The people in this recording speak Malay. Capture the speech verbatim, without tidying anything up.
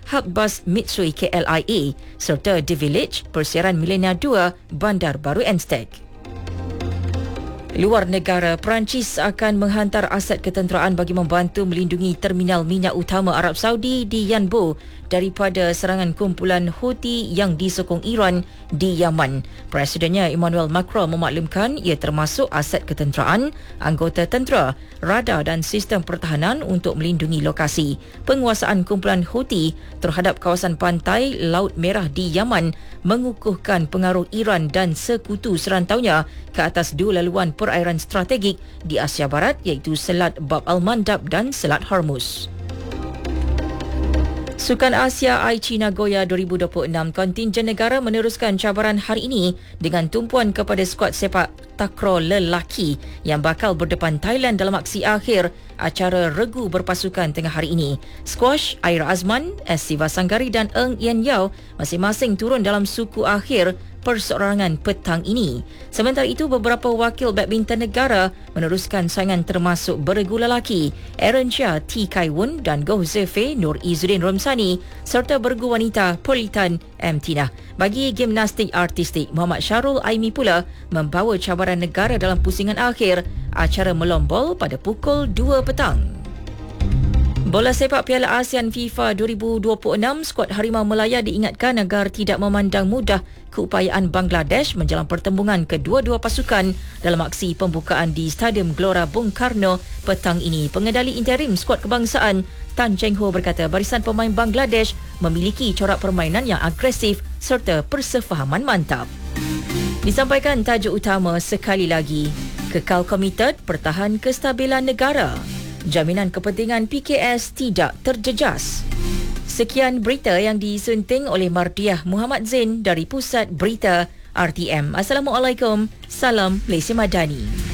hub bas Mitsui K L I A serta The Village, persiaran Milenia dua, Bandar Baru Anstek. Luar negara, Perancis akan menghantar aset ketenteraan bagi membantu melindungi terminal minyak utama Arab Saudi di Yanbu daripada serangan kumpulan Houthi yang disokong Iran di Yaman. Presidennya Emmanuel Macron memaklumkan ia termasuk aset ketenteraan, anggota tentera, radar dan sistem pertahanan untuk melindungi lokasi. Penguasaan kumpulan Houthi terhadap kawasan pantai Laut Merah di Yaman mengukuhkan pengaruh Iran dan sekutu serantaunya ke atas dua laluan perairan strategik di Asia Barat iaitu Selat Bab al-Mandab dan Selat Hormuz. Sukan Asia Aichi Nagoya dua ribu dua puluh enam, kontingen negara meneruskan cabaran hari ini dengan tumpuan kepada skuad sepak takraw lelaki yang bakal berdepan Thailand dalam aksi akhir acara regu berpasukan tengah hari ini. Squash, Aira Azman, S. Sivasanggari dan Eng Yen Yao masing-masing turun dalam suku akhir perseorangan petang ini. Sementara itu, beberapa wakil badminton negara meneruskan saingan termasuk beregu lelaki Aaron Chia, T. Kai Wun dan Goh Zefe Nur Izzuddin Romsani serta beregu wanita Politan M. Tina. Bagi gimnastik artistik, Muhammad Syarul Aimi pula membawa cabaran negara dalam pusingan akhir acara melombol pada pukul dua petang. Bola sepak Piala ASEAN FIFA dua ribu dua puluh enam, skuad Harimau Melaya diingatkan agar tidak memandang mudah keupayaan Bangladesh menjelang pertembungan kedua-dua pasukan dalam aksi pembukaan di Stadium Gelora Bung Karno petang ini. Pengendali interim skuad kebangsaan Tan Cheng Ho berkata barisan pemain Bangladesh memiliki corak permainan yang agresif serta persefahaman mantap. Disampaikan tajuk utama sekali lagi, kekal komited pertahan kestabilan negara. Jaminan kepentingan P K S tidak terjejas. Sekian berita yang disunting oleh Mardiah Muhammad Zain dari Pusat Berita R T M. Assalamualaikum. Salam Malaysia Madani.